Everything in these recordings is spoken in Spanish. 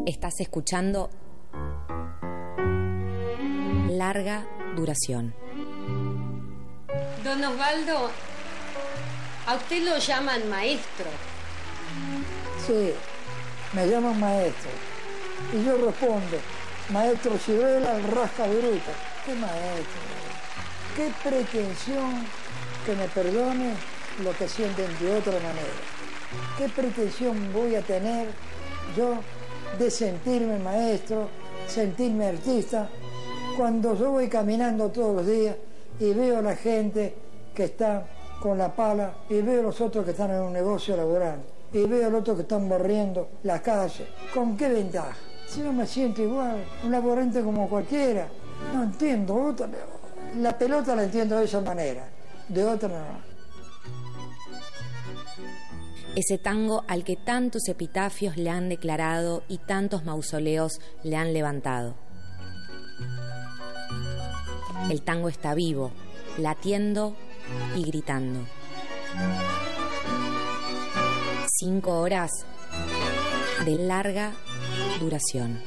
Estás escuchando Larga Duración. Don Osvaldo, a usted lo llaman maestro. Sí, me llaman maestro. Y yo respondo, maestro Chirela, el rasca bruta. ¿Qué maestro? ¿Qué pretensión que me perdone lo que sienten de otra manera? ¿Qué pretensión voy a tener yo de sentirme maestro, sentirme artista, cuando yo voy caminando todos los días y veo a la gente que está con la pala y veo a los otros que están en un negocio laborando y veo a los otros que están barriendo la calle? ¿Con qué ventaja? Si yo me siento igual, un laborante como cualquiera. No entiendo, la pelota la entiendo de esa manera, de otra no. Ese tango al que tantos epitafios le han declarado y tantos mausoleos le han levantado. El tango está vivo, latiendo y gritando. 5 horas de larga duración.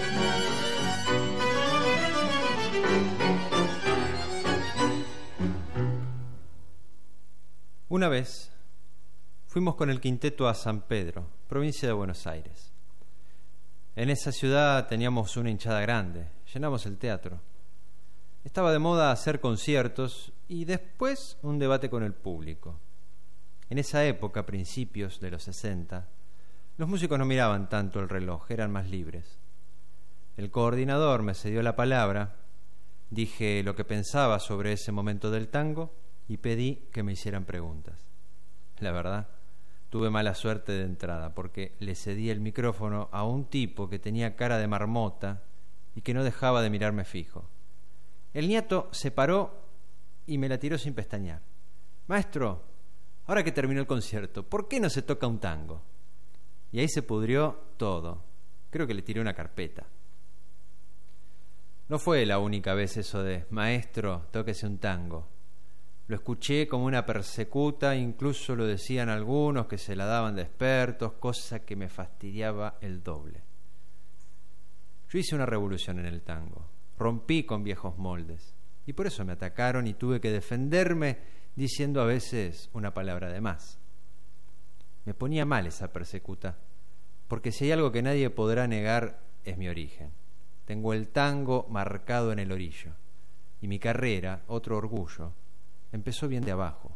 Una vez fuimos con el quinteto a San Pedro, provincia de Buenos Aires. En esa ciudad teníamos una hinchada grande, llenamos el teatro. Estaba de moda hacer conciertos y después un debate con el público. En esa época, principios de los 60, los músicos no miraban tanto el reloj, eran más libres. El coordinador me cedió la palabra, dije lo que pensaba sobre ese momento del tango y pedí que me hicieran preguntas. La verdad, tuve mala suerte de entrada porque le cedí el micrófono a un tipo que tenía cara de marmota y que no dejaba de mirarme fijo. El niato se paró y me la tiró sin pestañear. Maestro, ahora que terminó el concierto, ¿por qué no se toca un tango? Y ahí se pudrió todo. Creo que le tiré una carpeta. No fue la única vez eso de, maestro, tóquese un tango. Lo escuché como una persecuta, incluso lo decían algunos que se la daban de expertos, cosa que me fastidiaba el doble. Yo hice una revolución en el tango, rompí con viejos moldes, y por eso me atacaron y tuve que defenderme diciendo a veces una palabra de más. Me ponía mal esa persecuta, porque si hay algo que nadie podrá negar es mi origen. Tengo el tango marcado en el orillo, y mi carrera, otro orgullo, empezó bien de abajo.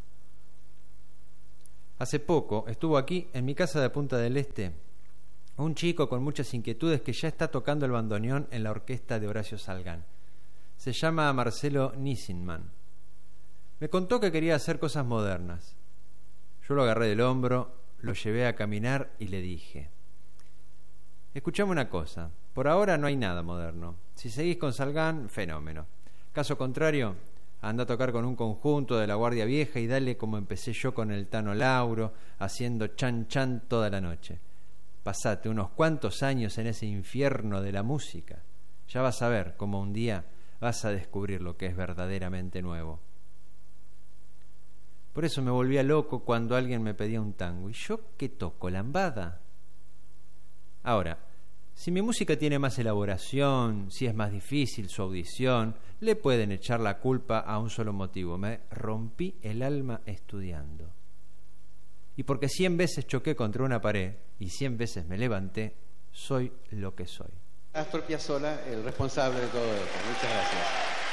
Hace poco estuvo aquí, en mi casa de Punta del Este, un chico con muchas inquietudes que ya está tocando el bandoneón en la orquesta de Horacio Salgán. Se llama Marcelo Nissinman. Me contó que quería hacer cosas modernas. Yo lo agarré del hombro, lo llevé a caminar y le dije: escuchame una cosa, por ahora no hay nada moderno. Si seguís con Salgán, fenómeno. Caso contrario, anda a tocar con un conjunto de la Guardia Vieja y dale como empecé yo con el Tano Lauro, haciendo chan chan toda la noche. Pasate unos cuantos años en ese infierno de la música. Ya vas a ver cómo un día vas a descubrir lo que es verdaderamente nuevo. Por eso me volvía loco cuando alguien me pedía un tango. ¿Y yo qué toco? ¿Lambada? Ahora, si mi música tiene más elaboración, si es más difícil su audición, le pueden echar la culpa a un solo motivo: me rompí el alma estudiando. Y porque 100 veces choqué contra una pared y 100 veces me levanté, soy lo que soy. Astor Piazzolla, el responsable de todo esto. Muchas gracias.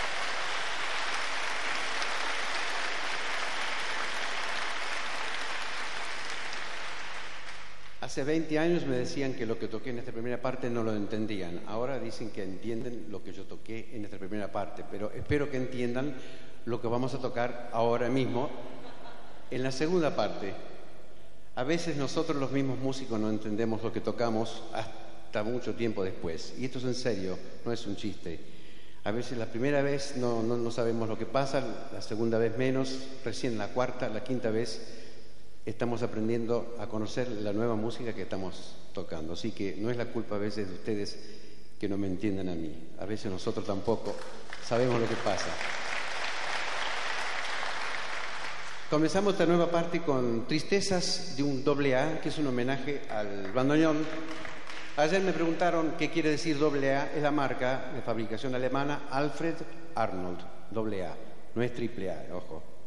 Hace 20 años me decían que lo que toqué en esta primera parte no lo entendían. Ahora dicen que entienden lo que yo toqué en esta primera parte, pero espero que entiendan lo que vamos a tocar ahora mismo en la segunda parte. A veces nosotros los mismos músicos no entendemos lo que tocamos hasta mucho tiempo después. Y esto es en serio, no es un chiste. A veces la primera vez no sabemos lo que pasa, la segunda vez menos, recién la cuarta, la quinta vez estamos aprendiendo a conocer la nueva música que estamos tocando. Así que no es la culpa a veces de ustedes que no me entiendan a mí. A veces nosotros tampoco sabemos lo que pasa. Comenzamos esta nueva parte con Tristezas de un AA, que es un homenaje al bandoneón, Ayer me preguntaron qué quiere decir AA. Es la marca de fabricación alemana Alfred Arnold, AA. No es AAA, ojo.